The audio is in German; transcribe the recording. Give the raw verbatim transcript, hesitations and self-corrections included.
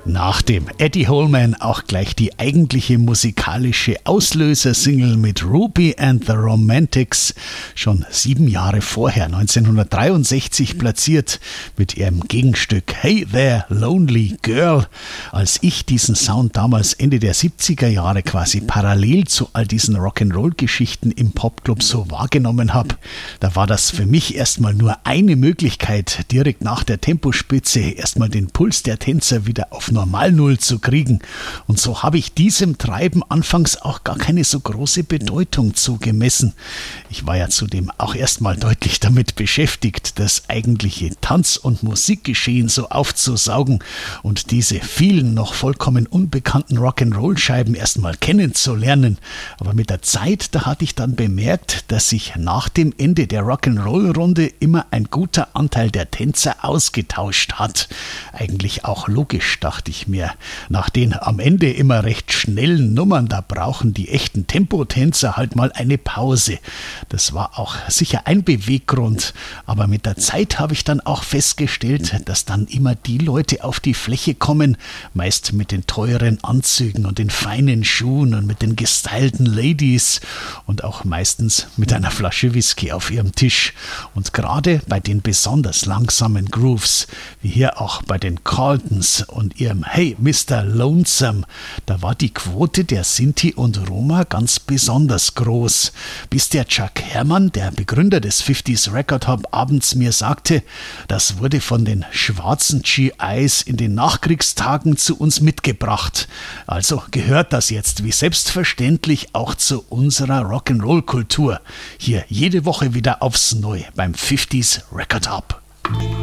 Nach dem Eddie Holman auch gleich die eigentliche musikalische Auslöser-Single mit Ruby and the Romantics, schon sieben Jahre vorher, neunzehnhundertdreiundsechzig platziert, mit ihrem Gegenstück Hey There, Lonely Girl. Als ich diesen Sound damals Ende der siebziger Jahre quasi parallel zu all diesen Rock'n'Roll-Geschichten im Popclub so wahrgenommen habe, da war das für mich erstmal nur eine Möglichkeit, direkt nach der Tempospitze erstmal den Puls der Tänzer wieder auf Normal Null zu kriegen. Und so habe ich diesem Treiben anfangs auch gar keine so große Bedeutung zugemessen. Ich war ja zudem auch erstmal deutlich damit beschäftigt, das eigentliche Tanz- und Musikgeschehen so aufzusaugen und diese vielen noch vollkommen unbekannten Rock'n'Roll-Scheiben erstmal kennenzulernen. Aber mit der Zeit, da hatte ich dann bemerkt, dass sich nach dem Ende der Rock'n'Roll-Runde immer ein guter Anteil der Tänzer ausgetauscht hat. Eigentlich auch logisch, dachte ich mir. Nach den am Ende immer recht schnellen Nummern, da brauchen die echten Tempotänzer halt mal eine Pause. Das war auch sicher ein Beweggrund, aber mit der Zeit habe ich dann auch festgestellt, dass dann immer die Leute auf die Fläche kommen, meist mit den teuren Anzügen und den feinen Schuhen und mit den gestylten Ladies und auch meistens mit einer Flasche Whisky auf ihrem Tisch. Und gerade bei den besonders langsamen Grooves, wie hier auch bei den Carltons und ihrem Hey Mister Lonesome, da war die Quote der Sinti und Roma ganz besonders groß, bis der Chuck Herrmann, der Begründer des fünfziger Record Hub, abends mir sagte, das wurde von den schwarzen G Is in den Nachkriegstagen zu uns mitgebracht. Also gehört das jetzt wie selbstverständlich auch zu unserer Rock'n'Roll-Kultur. Hier jede Woche wieder aufs Neue beim fünfziger Record Hub.